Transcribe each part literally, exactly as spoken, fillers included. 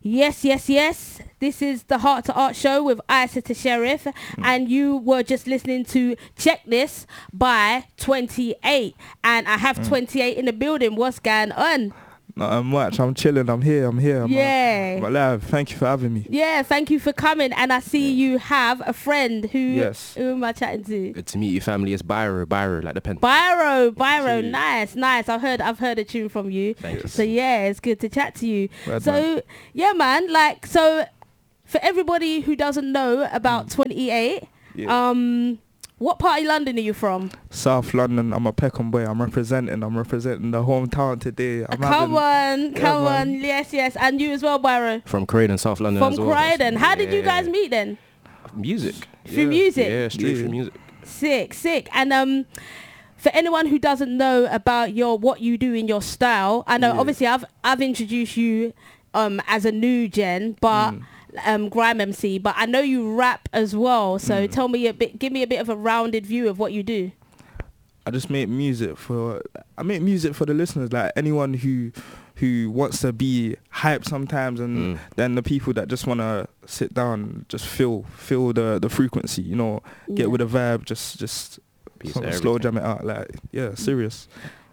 Yes, yes, yes. This is the Heart to Art show with Isa to Sheriff, mm. and you were just listening to Check This by twenty-eight, and I have mm. twenty-eight in the building. What's going on? Not much. I'm chilling. I'm here. I'm here. I'm yeah. I'm alive. Thank you for having me. Yeah, thank you for coming. And I see you have a friend who. Yes. Who am I chatting to? Good to meet you, family. It's Byro. Byro, like the pen. Byro. Byro. Nice, nice. I've heard. I've heard a tune from you. Thank you. So yeah, it's good to chat to you. Red so man. yeah, man. Like so, for everybody who doesn't know about mm. twenty-eight, yeah. um. what part of London are you from? South London. I'm a Peckham boy. I'm representing. I'm representing the hometown today. I'm come having, on, come yeah, on. Yes, yes. And you as well, Byron? From Croydon, South London From as well. Croydon. How yeah. did you guys meet then? Music. Through yeah. music? Yeah, straight yeah. through music. Sick, sick. And um, for anyone who doesn't know about your what you do in your style, I know yeah. obviously I've I've introduced you um as a new gen, but... Mm. Um, grime M C, but I know you rap as well. So mm. tell me a bit, give me a bit of a rounded view of what you do. I just make music for, I make music for the listeners, like anyone who who wants to be hyped sometimes, and mm. then the people that just want to sit down, just feel feel the the frequency, you know, get yeah. with the vibe, just just slow jam it out, like yeah, serious.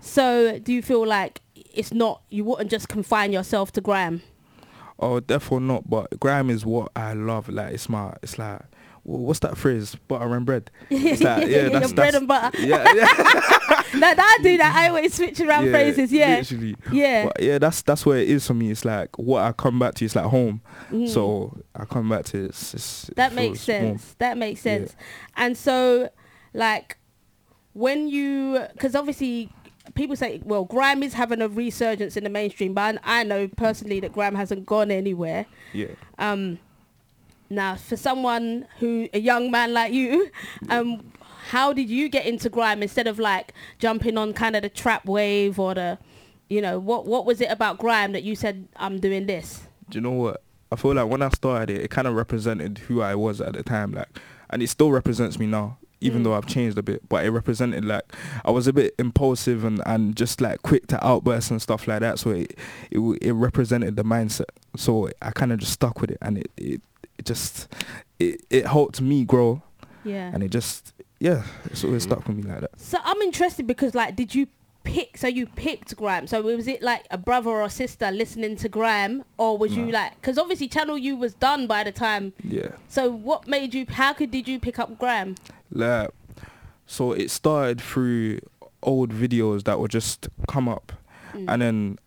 So do you feel like it's not, you wouldn't just confine yourself to grime? Oh, definitely not. But grime is what I love. Like it's my, it's like, what's that phrase? Butter and bread. It's like, yeah, that's, Your bread that's, and butter. Yeah, yeah. no, I do that. I always switch around yeah, phrases. Yeah, literally. Yeah, but yeah. That's that's where it is for me. It's like what I come back to. It's like home. Mm. So I come back to it. It's, it's, that it makes sense. home. That makes sense. Yeah. And so, like, when you, because obviously. People say, well, grime is having a resurgence in the mainstream, but I know personally that grime hasn't gone anywhere. Yeah. Um. Now, for someone who, a young man like you, um, how did you get into grime instead of like jumping on kind of the trap wave or the, you know, what what was it about grime that you said, I'm doing this? Do you know what? I feel like when I started it, it kind of represented who I was at the time, like, and it still represents me now. Even mm. though I've changed a bit, but it represented like I was a bit impulsive and, and just like quick to outbursts and stuff like that. So it it, it represented the mindset. So I kind of just stuck with it, and it, it, it just it, it helped me grow. Yeah. And it just yeah, it's always stuck with me like that. So I'm interested because like, did you pick? So you picked grime. So was it like a brother or sister listening to grime, or was no. you like? Because obviously Channel U was done by the time. Yeah. So what made you? How could did you pick up grime? Like, so it started through old videos that would just come up, mm. and then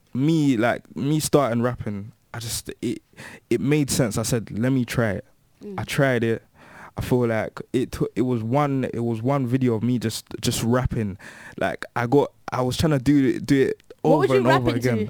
me like me starting rapping. I just it it made sense. I said, let me try it. Mm. I tried it. I feel like it took, it was one it was one video of me just just rapping. Like I got I was trying to do it do it what over and over to? again.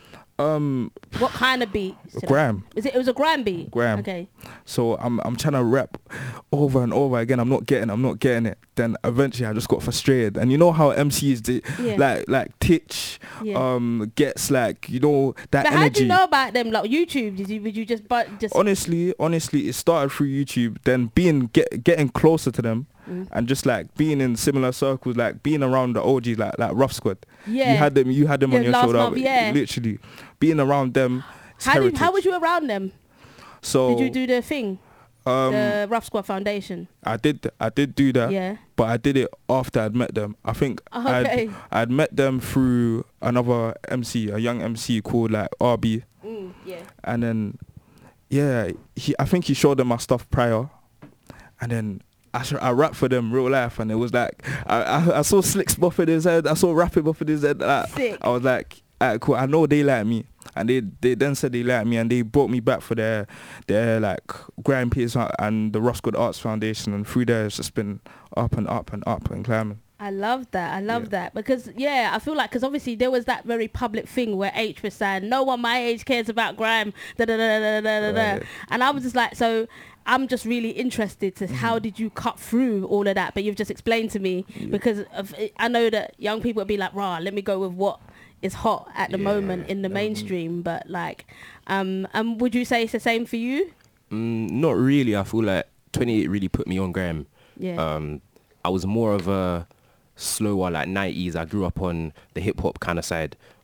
Um, what kind of beat? Grime. Is it? It was a grime beat. Grime. Okay. So I'm I'm trying to rap over and over again. I'm not getting. I'm not getting it. Then eventually I just got frustrated. And you know how M Cs did, yeah. like like Titch, yeah. um, gets like you know that but energy. How did you know about them? Like YouTube? Did you? Would you just but just? Honestly, honestly, it started through YouTube. Then being get getting closer to them. Mm. And just like being in similar circles, like being around the O Gs, like like Rough Squad. Yeah. You had them. You had them yeah, on your shoulder. Month, yeah. Literally, being around them. How did, how was you around them? So did you do the thing? Um, the Rough Squad Foundation. I did. I did do that. Yeah. But I did it after I'd met them. I think okay. I'd I'd met them through another M C, a young M C called like R B. Mm, yeah. And then, yeah, he. I think he showed them my stuff prior, and then. I, sh- I rapped for them real life, and it was like I, I, I saw Slicks buffing his head, I saw Rapping buffing his head. Like, Sick. I was like, alright, cool. I know they like me, and they they then said they like me, and they brought me back for their their like grime piece and the Rough Squad Arts Foundation, and through there it's just been up and up and up and climbing. I love that. I love yeah. that because yeah, I feel like because obviously there was that very public thing where H was saying no one my age cares about grime, da da da da da da da, and I was just like so. I'm just really interested to mm-hmm. how did you cut through all of that, but you've just explained to me yeah. because of, I know that young people would be like, rah, let me go with what is hot at the yeah, moment in the um, mainstream, but like, um, um, would you say it's the same for you? Mm, not really. I feel like twenty-eight really put me on grime. Yeah. Um, I was more of a slower like nineties. I grew up on the hip hop kind of side.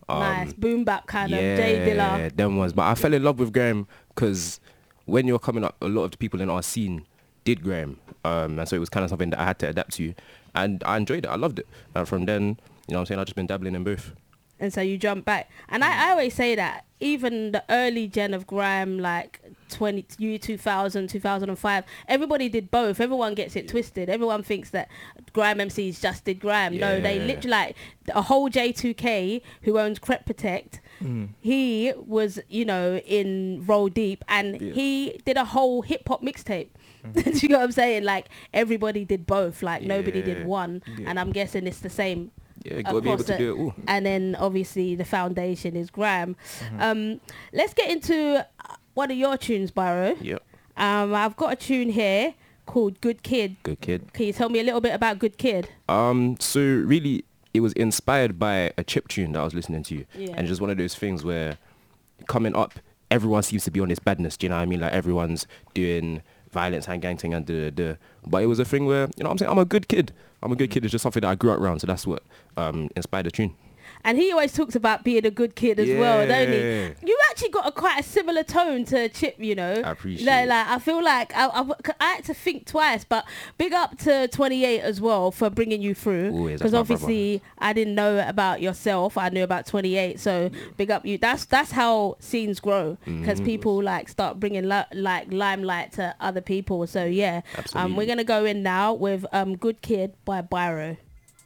Um, Nice. Boom bap kind yeah, of. Jay Dilla. them ones. But I fell in love with Graham because when you're coming up, a lot of the people in our scene did Graham. Um, and so it was kind of something that I had to adapt to. And I enjoyed it. I loved it. And from then, you know what I'm saying, I've just been dabbling in both. And so you jump back. And I, I always say that even the early gen of grime, like twenty, year two thousand, two thousand five, everybody did both. Everyone gets it twisted. Everyone thinks that grime M Cs just did grime. Yeah. No, they literally, like, a whole J two K who owns Crep Protect, Mm. he was, you know, in Roll Deep, and Yeah. he did a whole hip-hop mixtape. Do you know what I'm saying? Like, everybody did both. Like, nobody did Yeah. one. Yeah. And I'm guessing it's the same. Yeah, got to be able to the- do it all. And then obviously the foundation is grime. Mm-hmm. Um, let's get into uh, one of your tunes, Byro. Yep. Um, I've got a tune here called Good Kid. Good kid. Can you tell me a little bit about Good Kid? Um, so really, it was inspired by a chip tune that I was listening to, Yeah. and it's just one of those things where coming up, everyone seems to be on this badness. Do you know what I mean? Like everyone's doing violence and gang thing and da da da. But it was a thing where, you know what I'm saying, I'm a good kid. I'm a good kid. It's just something that I grew up around, so that's what um inspired the tune. And he always talks about being a good kid as well, don't he? Yeah. You actually got a quite a similar tone to Chip, you know. I appreciate like, it. like I feel like I, I, I had to think twice, but big up to twenty-eight as well for bringing you through. Always, Because that's my obviously I didn't know about yourself. I knew about twenty-eight, so big up you. That's that's how scenes grow, because Mhm. people like start bringing li- like limelight to other people. So yeah, um, Absolutely. we're gonna go in now with um Good Kid by Byro.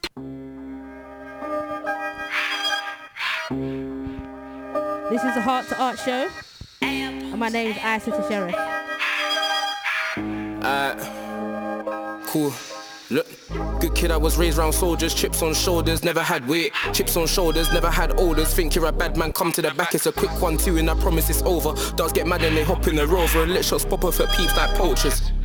This is a Heart to Art show, and my name's Isis the Sheriff. Uh, cool. Look, good kid, I was raised round soldiers, chips on shoulders, never had weight. Chips on shoulders, never had orders. Think you're a bad man, come to the back, it's a quick one, two, and I promise it's over. Dogs get mad and they hop in the rover, and let shots pop off at peeps like poachers.